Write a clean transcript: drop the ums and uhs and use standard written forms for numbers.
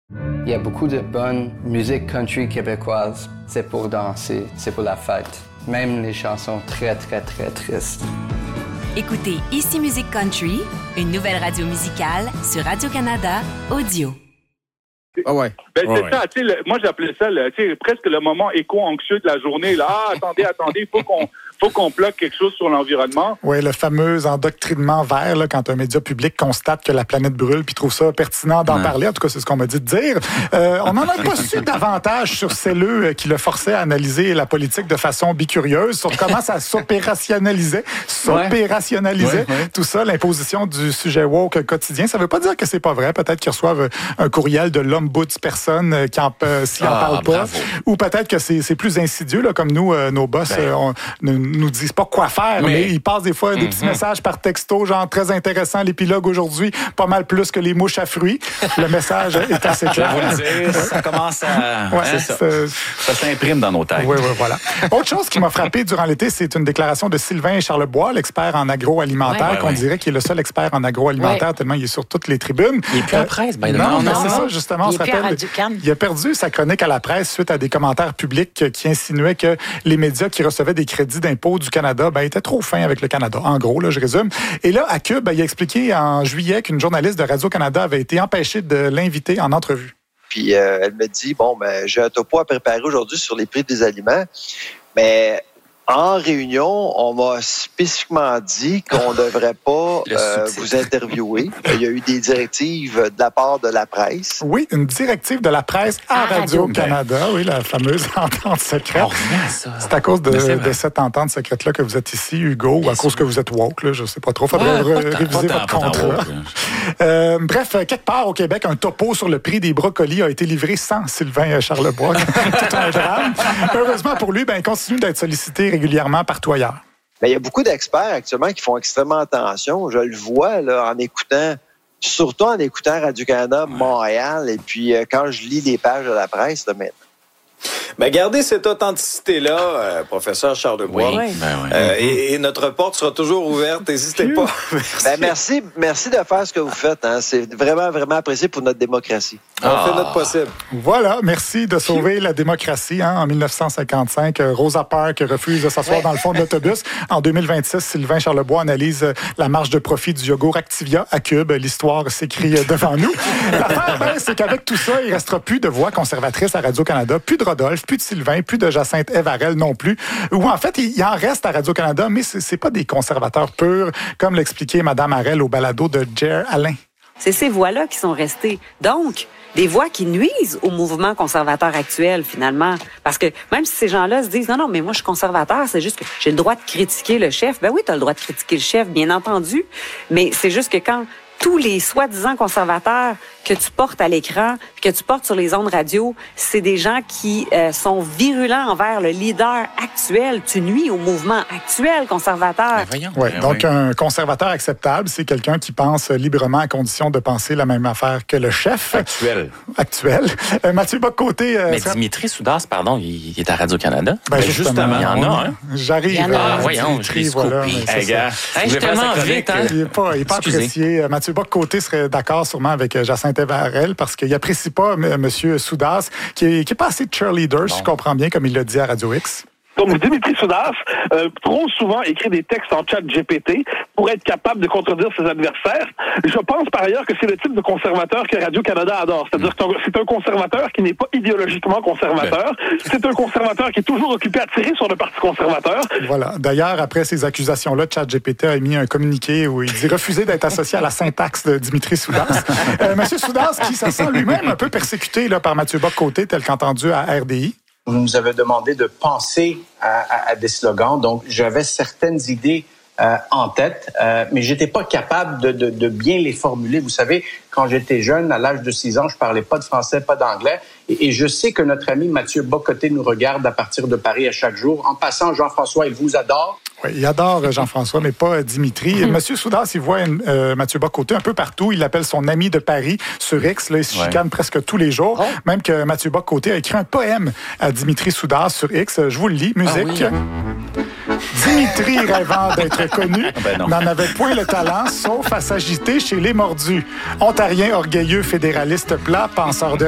Il y a beaucoup de bonne musique country québécoise. C'est pour danser, c'est pour la fête. Même les chansons très, très, très tristes. Écoutez Ici Musique Country, une nouvelle radio musicale sur Radio-Canada Audio. Ah ouais. Ben, c'est ça, tu sais, moi j'appelais ça presque le moment éco-anxieux de la journée. Là. Ah, attendez, il faut qu'on bloque quelque chose sur l'environnement. Oui, le fameux endoctrinement vert, là, quand un média public constate que la planète brûle puis trouve ça pertinent d'en parler. En tout cas, c'est ce qu'on m'a dit de dire. On n'en a pas su davantage sur Celleux qui le forçait à analyser la politique de façon bicurieuse, sur comment ça s'opérationnalisait tout ça, l'imposition du sujet woke quotidien. Ça veut pas dire que c'est pas vrai. Peut-être qu'ils reçoivent un courriel de l'ombudsperson qui s'y en parle pas. Bravo. Ou peut-être que c'est plus insidieux, là, comme nous, nos boss nous disent pas quoi faire, mais ils passent des fois des petits messages par texto, genre très intéressant, l'épilogue aujourd'hui, pas mal plus que les mouches à fruits. Le message est assez clair. Je vais vous le dire, ça commence à... Ça s'imprime dans nos têtes. Oui, voilà. Autre chose qui m'a frappé durant l'été, c'est une déclaration de Sylvain Charlebois, l'expert en agroalimentaire, qu'on dirait qu'il est le seul expert en agroalimentaire, tellement il est sur toutes les tribunes. Il est plus à la presse, Non, c'est ça, justement. On se rappelle, il a perdu sa chronique à la presse suite à des commentaires publics qui insinuaient que les médias qui recevaient des crédits d'impôt du Canada étaient trop fins avec le Canada. En gros, là, je résume. Et là, à Cube, il a expliqué en juillet qu'une journaliste de Radio-Canada avait été empêchée de l'inviter en entrevue. Puis elle me dit, j'ai un topo à préparer aujourd'hui sur les prix des aliments, mais en réunion, on m'a spécifiquement dit qu'on ne devrait pas vous interviewer. Il y a eu des directives de la part de la presse. Oui, une directive de la presse à Radio-Canada. Oui, la fameuse entente secrète. C'est à cause de cette entente secrète-là que vous êtes ici, Hugo, ou à cause que vous êtes woke, là, je ne sais pas trop. Il faudrait réviser votre contrat. Bref, quelque part au Québec, un topo sur le prix des brocolis a été livré sans Sylvain Charlebois. Tout un drame. Heureusement pour lui, il continue d'être sollicité régulièrement partout ailleurs. Il y a beaucoup d'experts actuellement qui font extrêmement attention. Je le vois là, surtout en écoutant Radio-Canada Montréal, et puis quand je lis des pages de la presse là, maintenant. Gardez cette authenticité-là, professeur Charlebois. Oui. Et notre porte sera toujours ouverte. N'hésitez pas. Merci. Merci de faire ce que vous faites. Hein. C'est vraiment, vraiment apprécié pour notre démocratie. On fait notre possible. Voilà. Merci de sauver la démocratie. Hein. En 1955, Rosa Parks refuse de s'asseoir dans le fond de l'autobus. En 2026, Sylvain Charlebois analyse la marge de profit du yogourt Activia à Cube. L'histoire s'écrit devant nous. L'affaire, c'est qu'avec tout ça, il ne restera plus de voix conservatrices à Radio-Canada, plus de Rodolphe, plus de Sylvain, plus de Jacinthe Evarel non plus. Ou en fait, il en reste à Radio-Canada, mais c'est pas des conservateurs purs, comme l'expliquait Mme Harel au balado de Jer Alain. C'est ces voix-là qui sont restées. Donc, des voix qui nuisent au mouvement conservateur actuel, finalement. Parce que même si ces gens-là se disent « Non, mais moi, je suis conservateur, c'est juste que j'ai le droit de critiquer le chef. » Ben oui, tu as le droit de critiquer le chef, bien entendu. Mais c'est juste que quand tous les soi-disant conservateurs que tu portes à l'écran, que tu portes sur les ondes radio, c'est des gens qui sont virulents envers le leader actuel. Tu nuis au mouvement actuel conservateur. Donc, un conservateur acceptable, c'est quelqu'un qui pense librement à condition de penser la même affaire que le chef. Actuel. Mathieu Bock-Côté... mais Dimitri Soudas, pardon, il est à Radio-Canada. Justement, il y en a, hein? J'arrive. Voyons, je l'ai scoopé. Je suis tellement vite, hein? Il n'est pas apprécié. Mathieu Bock-Côté serait d'accord sûrement avec Jacinthe Evarel parce qu'il n'apprécie pas M. Soudas, qui est pas assez cheerleader, si je comprends bien, comme il l'a dit à Radio X. Donc, Dimitri Soudas, trop souvent, écrit des textes en chat GPT pour être capable de contredire ses adversaires. Je pense, par ailleurs, que c'est le type de conservateur que Radio-Canada adore. C'est-à-dire que c'est un conservateur qui n'est pas idéologiquement conservateur. C'est un conservateur qui est toujours occupé à tirer sur le Parti conservateur. Voilà. D'ailleurs, après ces accusations-là, ChatGPT a émis un communiqué où il dit refuser d'être associé à la syntaxe de Dimitri Soudas. Monsieur Soudas, qui se sent lui-même un peu persécuté là, par Mathieu Bock-Côté, tel qu'entendu à RDI. Vous nous avez demandé de penser à des slogans. Donc, j'avais certaines idées en tête, mais j'étais pas capable de bien les formuler. Vous savez, quand j'étais jeune, à l'âge de 6 ans, je parlais pas de français, pas d'anglais. Et je sais que notre ami Mathieu Bock-Côté nous regarde à partir de Paris à chaque jour. En passant, Jean-François, il vous adore. Oui, il adore Jean-François, mais pas Dimitri. Monsieur Soudas, il voit Mathieu Bock-Côté un peu partout. Il l'appelle son ami de Paris sur X. Là, il se chicane presque tous les jours. Même que Mathieu Bock-Côté a écrit un poème à Dimitri Soudas sur X. Je vous le lis. Musique. Dimitri, rêvant d'être connu, n'en avait point le talent, sauf à s'agiter chez les mordus. Ontarien orgueilleux, fédéraliste plat, penseur de